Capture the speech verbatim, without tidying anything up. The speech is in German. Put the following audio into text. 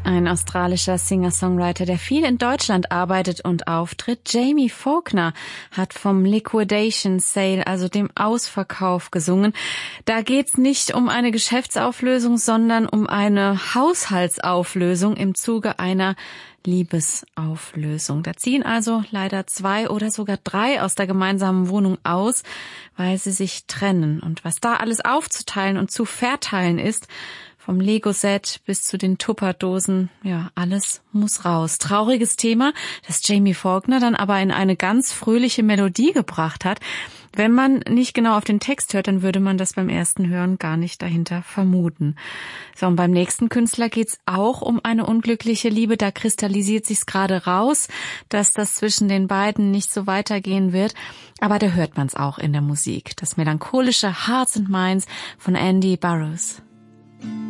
Ein australischer Singer-Songwriter, der viel in Deutschland arbeitet und auftritt. Jamie Faulkner hat vom Liquidation Sale, also dem Ausverkauf, gesungen. Da geht's nicht um eine Geschäftsauflösung, sondern um eine Haushaltsauflösung im Zuge einer Liebesauflösung. Da ziehen also leider zwei oder sogar drei aus der gemeinsamen Wohnung aus, weil sie sich trennen. Und was da alles aufzuteilen und zu verteilen ist, vom Lego-Set bis zu den Tupperdosen, ja, alles muss raus. Trauriges Thema, das Jamie Faulkner dann aber in eine ganz fröhliche Melodie gebracht hat. Wenn man nicht genau auf den Text hört, dann würde man das beim ersten Hören gar nicht dahinter vermuten. So, und beim nächsten Künstler geht's auch um eine unglückliche Liebe. Da kristallisiert sich's gerade raus, dass das zwischen den beiden nicht so weitergehen wird. Aber da hört man's auch in der Musik. Das melancholische Hearts and Minds von Andy Burroughs.